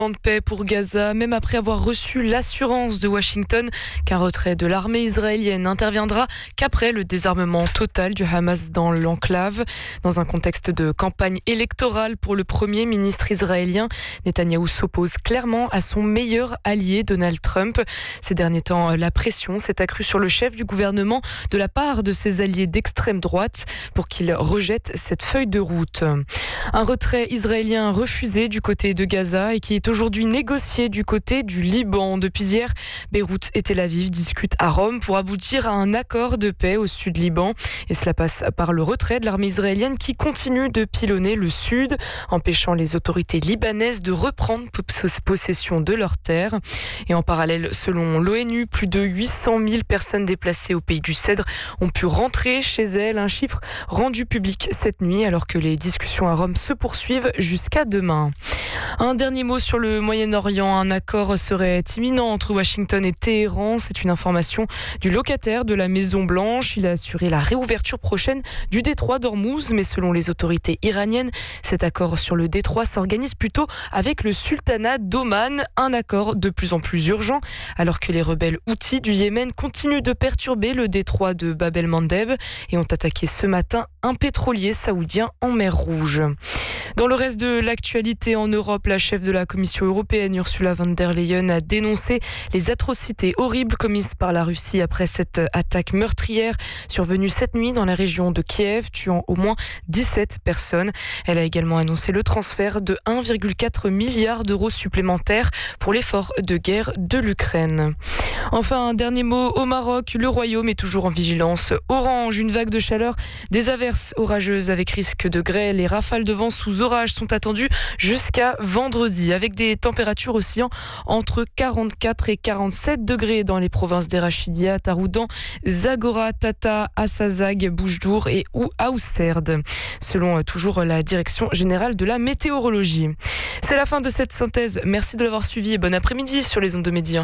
De paix pour Gaza, même après avoir reçu l'assurance de Washington qu'un retrait de l'armée israélienne n'interviendra qu'après le désarmement total du Hamas dans l'enclave. Dans un contexte de campagne électorale pour le premier ministre israélien, Netanyahou s'oppose clairement à son meilleur allié Donald Trump. Ces derniers temps, la pression s'est accrue sur le chef du gouvernement de la part de ses alliés d'extrême droite pour qu'il rejette cette feuille de route. Un retrait israélien refusé du côté de Gaza et qui est aujourd'hui négocié du côté du Liban. Depuis hier, Beyrouth et Tel Aviv discutent à Rome pour aboutir à un accord de paix au sud Liban. Et cela passe par le retrait de l'armée israélienne qui continue de pilonner le sud, empêchant les autorités libanaises de reprendre possession de leurs terres. Et en parallèle, selon l'ONU, plus de 800 000 personnes déplacées au pays du Cèdre ont pu rentrer chez elles, un chiffre rendu public cette nuit alors que les discussions à Rome se poursuivent jusqu'à demain. Un dernier mot sur le Moyen-Orient. Un accord serait imminent entre Washington et Téhéran. C'est une information du locataire de la Maison-Blanche. Il a assuré la réouverture prochaine du détroit d'Ormuz. Mais selon les autorités iraniennes, cet accord sur le détroit s'organise plutôt avec le sultanat d'Oman. Un accord de plus en plus urgent alors que les rebelles houthis du Yémen continuent de perturber le détroit de Bab el-Mandeb et ont attaqué ce matin un pétrolier saoudien en mer Rouge. Dans le reste de l'actualité en Europe, la chef de la Commission européenne, Ursula von der Leyen, a dénoncé les atrocités horribles commises par la Russie après cette attaque meurtrière survenue cette nuit dans la région de Kiev, tuant au moins 17 personnes. Elle a également annoncé le transfert de 1,4 milliard d'euros supplémentaires pour l'effort de guerre de l'Ukraine. Enfin, un dernier mot au Maroc. Le royaume est toujours en vigilance orange. Une vague de chaleur, des averses orageuses avec risque de grêle et rafales de vent sous orage sont attendues jusqu'à vendredi, avec des températures oscillant entre 44 et 47 degrés dans les provinces d'Erachidia, Taroudan, Zagora, Tata, Assazag, Boujdour et Ouaousserd, selon toujours la Direction générale de la météorologie. C'est la fin de cette synthèse. Merci de l'avoir suivi et bon après-midi sur les ondes de Média.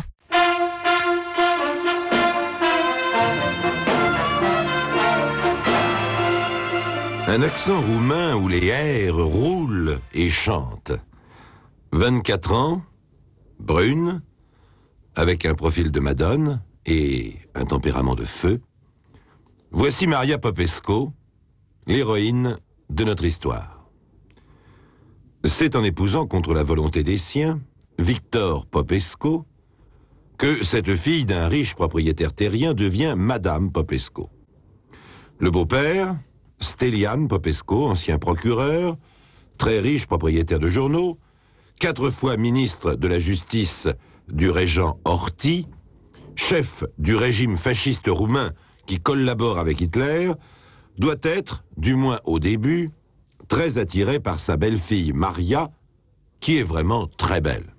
Un accent roumain où les R roulent et chantent. 24 ans, brune, avec un profil de madone et un tempérament de feu. Voici Maria Popescu, l'héroïne de notre histoire. C'est en épousant contre la volonté des siens, Victor Popescu, que cette fille d'un riche propriétaire terrien devient Madame Popescu. Le beau-père, Stelian Popescu, ancien procureur, très riche propriétaire de journaux, 4 fois ministre de la Justice du régent Horthy, chef du régime fasciste roumain qui collabore avec Hitler, doit être, du moins au début, très attiré par sa belle-fille Maria, qui est vraiment très belle.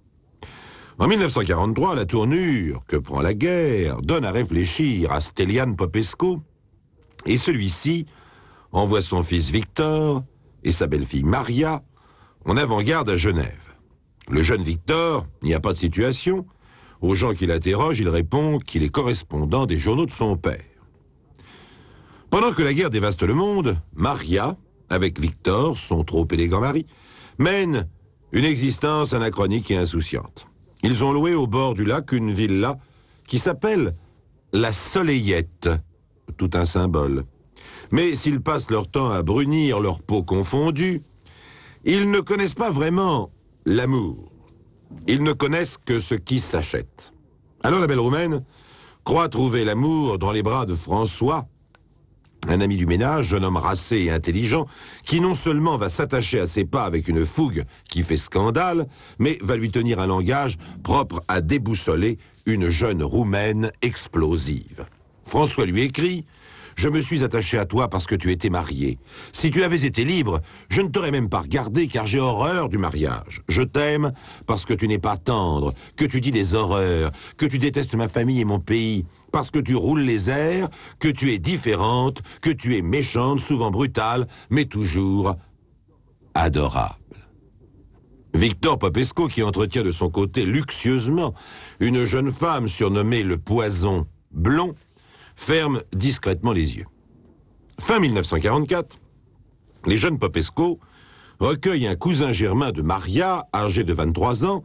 En 1943, la tournure que prend la guerre donne à réfléchir à Stelian Popescu, et celui-ci envoie son fils Victor et sa belle-fille Maria en avant-garde à Genève. Le jeune Victor n'y a pas de situation. Aux gens qui l'interrogent, il répond qu'il est correspondant des journaux de son père. Pendant que la guerre dévaste le monde, Maria, avec Victor, son trop élégant mari, mène une existence anachronique et insouciante. Ils ont loué au bord du lac une villa qui s'appelle la Soleillette, tout un symbole. Mais s'ils passent leur temps à brunir leur peau confondue, ils ne connaissent pas vraiment l'amour. Ils ne connaissent que ce qui s'achète. Alors la belle Roumaine croit trouver l'amour dans les bras de François, un ami du ménage, jeune homme racé et intelligent, qui non seulement va s'attacher à ses pas avec une fougue qui fait scandale, mais va lui tenir un langage propre à déboussoler une jeune Roumaine explosive. François lui écrit: « Je me suis attaché à toi parce que tu étais marié. Si tu avais été libre, je ne t'aurais même pas regardé car j'ai horreur du mariage. Je t'aime parce que tu n'es pas tendre, que tu dis des horreurs, que tu détestes ma famille et mon pays, parce que tu roules les airs, que tu es différente, que tu es méchante, souvent brutale, mais toujours adorable. » Victor Popescu, qui entretient de son côté luxueusement une jeune femme surnommée le Poison Blond, ferme discrètement les yeux. Fin 1944, les jeunes Popescu recueille un cousin germain de Maria, âgé de 23 ans,